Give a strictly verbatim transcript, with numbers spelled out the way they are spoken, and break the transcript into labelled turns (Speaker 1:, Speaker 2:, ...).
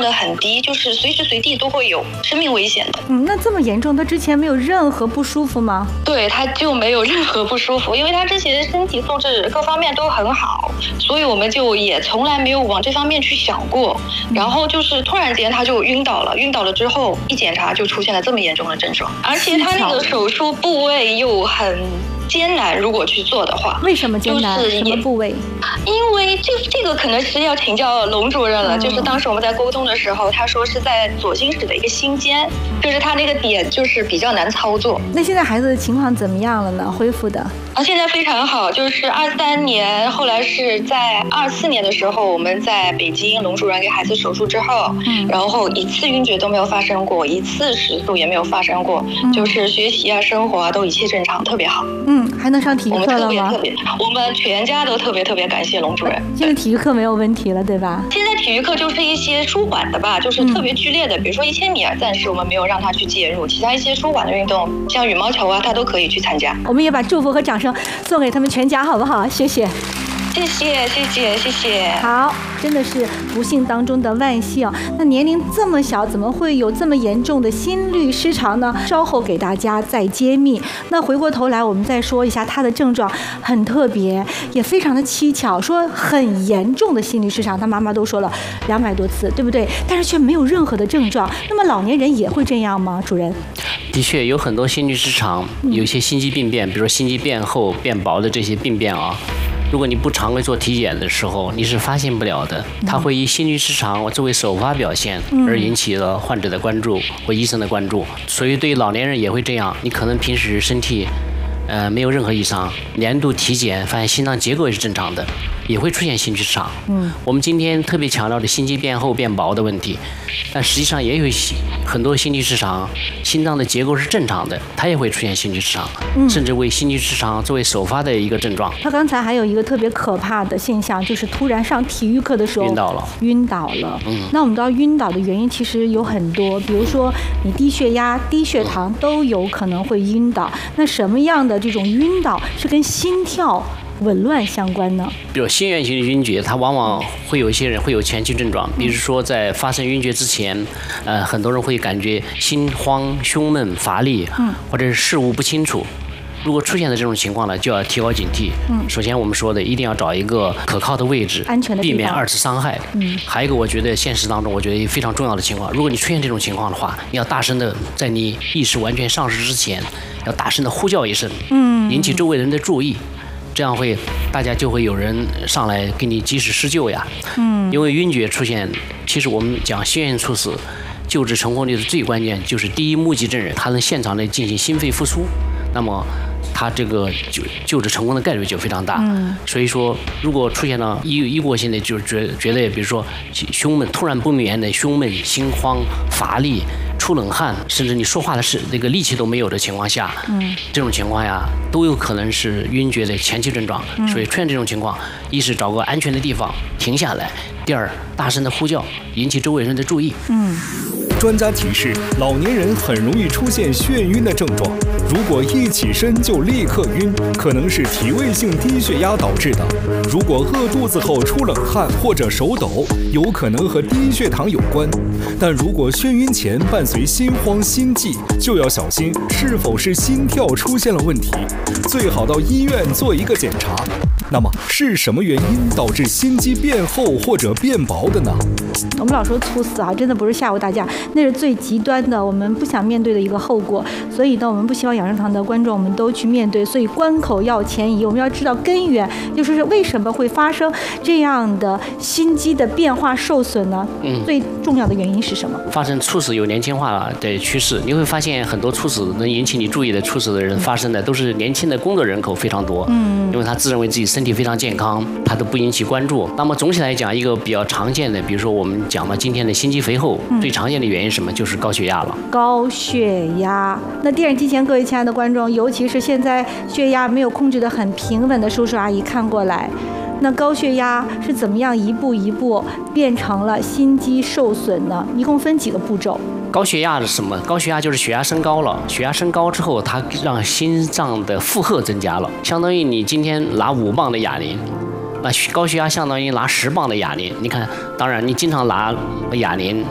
Speaker 1: 的很低，就是随时随地都会有生命危险的。
Speaker 2: 嗯，那这么严重，他之前没有任何不舒服吗？
Speaker 1: 对，他就没有任何不舒服，因为他之前身体素质各方面都很好，所以我们就也从来没有往这方面去想过。然后就是突然间他就晕倒了，晕倒了之后一检查就出现了这么严重的症状，而且他那个手术部位又很艰难，如果去做的话。
Speaker 2: 为什么艰难？
Speaker 1: 就是
Speaker 2: 什么部位？
Speaker 1: 因为这这个可能是要请教龙主任了、嗯、就是当时我们在沟通的时候，他说是在左心室的一个心尖，就是他那个点就是比较难操作。
Speaker 2: 那现在孩子的情况怎么样了呢？恢复的
Speaker 1: 啊，现在非常好，就是二三年，后来是在二四年的时候，我们在北京龙主任给孩子手术之后，嗯，然后一次晕厥都没有发生过，一次食宿也没有发生过，嗯、就是学习啊、生活啊都一切正常，特别好。
Speaker 2: 嗯，还能上体育课了吗？
Speaker 1: 我们特别特别，我们全家都特别特别感谢龙主任。
Speaker 2: 现在体育课没有问题了，对吧？
Speaker 1: 现在体育课就是一些舒缓的吧，就是特别剧烈的，嗯、比如说一千米，暂时我们没有让他去介入，其他一些舒缓的运动，像羽毛球啊，他都可以去参加。
Speaker 2: 我们也把祝福和掌声送给他们全家，好不好？谢谢。
Speaker 1: 谢谢谢谢谢谢。
Speaker 2: 好，真的是不幸当中的万幸。那年龄这么小，怎么会有这么严重的心律失常呢？稍后给大家再揭秘。那回过头来，我们再说一下他的症状，很特别，也非常的蹊跷，说很严重的心律失常，他妈妈都说了两百多次，对不对？但是却没有任何的症状。那么老年人也会这样吗？主任？
Speaker 3: 的确有很多心律失常，有一些心肌病变，比如说心肌变厚、变薄的这些病变啊。如果你不常规做体检的时候，你是发现不了的。它会以心律失常作为首发表现，而引起了患者的关注或医生的关注。所以对于老年人也会这样，你可能平时身体呃没有任何异常，年度体检发现心脏结构也是正常的，也会出现心律失常。嗯，我们今天特别强调的心肌变厚变薄的问题，但实际上也有很多心律失常，心脏的结构是正常的，它也会出现心律失常，嗯、甚至为心律失常作为首发的一个症状。
Speaker 2: 他刚才还有一个特别可怕的现象，就是突然上体育课的时候
Speaker 3: 晕倒了，
Speaker 2: 晕倒了。嗯，那我们知道晕倒的原因其实有很多，比如说你低血压、低血糖都有可能会晕倒。那什么样的这种晕倒是跟心跳紊乱相关呢？
Speaker 3: 比如心源性的晕厥，它往往会有一些人会有前期症状，比如说在发生晕厥之前，呃，很多人会感觉心慌、胸闷、乏力，嗯，或者是事物不清楚。如果出现的这种情况呢，就要提高警惕。嗯，首先我们说的，一定要找一个可靠的位置，
Speaker 2: 安全的地方，
Speaker 3: 避免二次伤害。嗯，还有一个，我觉得现实当中，我觉得非常重要的情况，如果你出现这种情况的话，你要大声的，在你意识完全丧失之前，要大声的呼叫一声，嗯，引起周围人的注意。这样会，大家就会有人上来给你及时施救呀。嗯，因为晕厥出现，其实我们讲心源性猝死，救治成功率的最关键就是第一目击证人，他能现场内进行心肺复苏，那么他这个救救治成功的概率就非常大。嗯，所以说，如果出现了医医过性的，就是觉觉得，比如说胸闷，突然不眠的胸闷、心慌、乏力、出冷汗，甚至你说话的是那个力气都没有的情况下，嗯，这种情况呀，都有可能是晕厥的前期症状。嗯，所以出现这种情况，一是找个安全的地方停下来，第二大声的呼叫，引起周围人的注意。嗯。
Speaker 4: 专家提示，老年人很容易出现眩晕的症状，如果一起身就立刻晕，可能是体位性低血压导致的；如果饿肚子后出冷汗或者手抖，有可能和低血糖有关。但如果眩晕前伴随心慌心悸，就要小心是否是心跳出现了问题，最好到医院做一个检查。那么是什么原因导致心肌变厚或者变薄的呢？
Speaker 2: 我们老说猝死啊，真的不是吓唬大家，那是最极端的，我们不想面对的一个后果。所以呢，我们不希望养生堂的观众我们都去面对，所以关口要前移，我们要知道根源，就是为什么会发生这样的心肌的变化受损呢？嗯，最重要的原因是什么？
Speaker 3: 发生猝死有年轻化的趋势，你会发现很多猝死能引起你注意的猝死的人发生的都是年轻的工作人口非常多。嗯，因为他自认为自己身体非常健康，他都不引起关注。那么总体来讲，一个比较常见的，比如说我们讲到今天的心肌肥厚，嗯、最常见的原因是什么？就是高血压了。
Speaker 2: 高血压。那电视机前各位亲爱的观众，尤其是现在血压没有控制得很平稳的叔叔阿姨看过来，那高血压是怎么样一步一步变成了心肌受损呢？一共分几个步骤？
Speaker 3: 高血压是什么？高血压就是血压升高了，血压升高之后，它让心脏的负荷增加了，相当于你今天拿五磅的哑铃，那高血压相当于拿十磅的哑铃。你看，当然你经常拿哑铃，